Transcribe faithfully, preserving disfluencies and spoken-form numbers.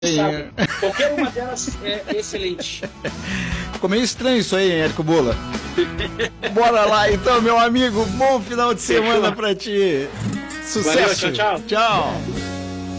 sabe. Qualquer uma delas é excelente. Ficou meio estranho isso aí, hein, Érico Bula? Bora lá então, meu amigo. Bom final de semana pra ti. Sucesso. Valeu, tchau, tchau. Tchau.